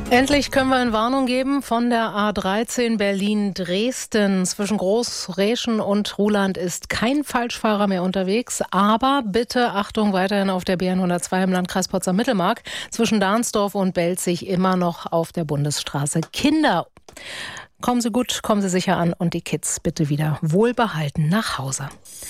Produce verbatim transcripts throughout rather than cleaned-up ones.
Endlich können wir in Warnung geben von der A dreizehn Berlin-Dresden. Zwischen Großräschen und Ruhland ist kein Falschfahrer mehr unterwegs. Aber bitte Achtung weiterhin auf der B hundertzwei im Landkreis Potsdam-Mittelmark. Zwischen Dahnsdorf und Belzig immer noch auf der Bundesstraße. Kinder, kommen Sie gut, kommen Sie sicher an und die Kids bitte wieder wohlbehalten nach Hause.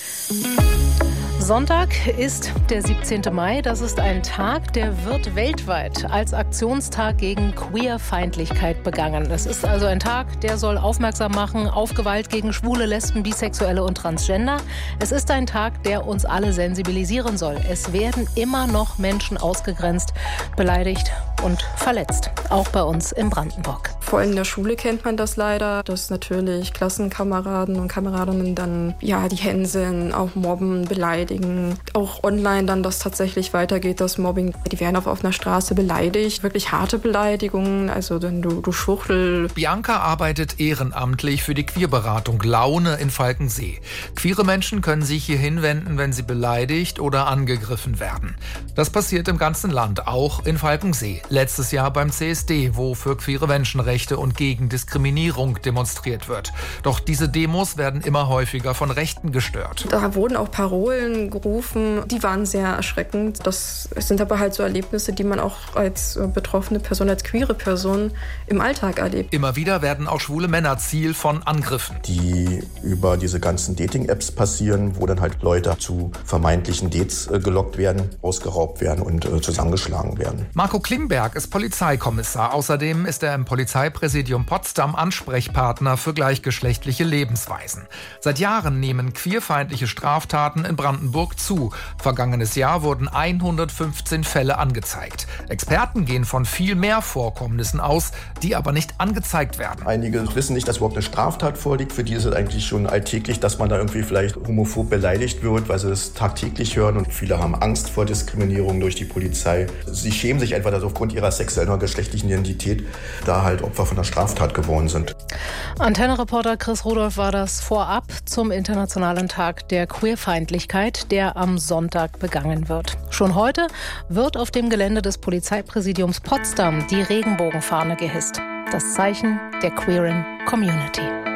Sonntag ist der siebzehnten Mai. Das ist ein Tag, der wird weltweit als Aktionstag gegen Queerfeindlichkeit begangen. Es ist also ein Tag, der soll aufmerksam machen auf Gewalt gegen Schwule, Lesben, Bisexuelle und Transgender. Es ist ein Tag, der uns alle sensibilisieren soll. Es werden immer noch Menschen ausgegrenzt, beleidigt und verletzt. Auch bei uns in Brandenburg. Vor allem in der Schule kennt man das leider, dass natürlich Klassenkameraden und Kameradinnen dann ja die hänseln, auch mobben, beleidigen. Auch online dann das tatsächlich weitergeht, das Mobbing. Die werden auf offener Straße beleidigt, wirklich harte Beleidigungen, also dann du, du Schwuchtel. Bianca arbeitet ehrenamtlich für die Queerberatung Laune in Falkensee. Queere Menschen können sich hier hinwenden, wenn sie beleidigt oder angegriffen werden. Das passiert im ganzen Land, auch in Falkensee. Letztes Jahr beim C S D, wo für queere Menschenrechte und gegen Diskriminierung demonstriert wird. Doch diese Demos werden immer häufiger von Rechten gestört. Da wurden auch Parolen gerufen, die waren sehr erschreckend. Das sind aber halt so Erlebnisse, die man auch als betroffene Person, als queere Person im Alltag erlebt. Immer wieder werden auch schwule Männer Ziel von Angriffen. Die über diese ganzen Dating-Apps passieren, wo dann halt Leute zu vermeintlichen Dates äh, gelockt werden, ausgeraubt werden und äh, zusammengeschlagen werden. Marco Klingberg ist Polizeikommissar. Außerdem ist er im Polizeipräsidium Potsdam Ansprechpartner für gleichgeschlechtliche Lebensweisen. Seit Jahren nehmen queerfeindliche Straftaten in Brandenburg zu. Vergangenes Jahr wurden hundertfünfzehn Fälle angezeigt. Experten gehen von viel mehr Vorkommnissen aus, die aber nicht angezeigt werden. Einige wissen nicht, dass überhaupt eine Straftat vorliegt. Für die ist es eigentlich schon alltäglich, dass man da irgendwie vielleicht homophob beleidigt wird, weil sie es tagtäglich hören. Und viele haben Angst vor Diskriminierung durch die Polizei. Sie schämen sich einfach, dass aufgrund ihrer sexuellen oder geschlechtlichen Identität da halt Opfer von einer Straftat geworden sind. Antenne-Reporter Chris Rudolph war das vorab zum Internationalen Tag der Queerfeindlichkeit, der am Sonntag begangen wird. Schon heute wird auf dem Gelände des Polizeipräsidiums Potsdam die Regenbogenfahne gehisst. Das Zeichen der queeren Community.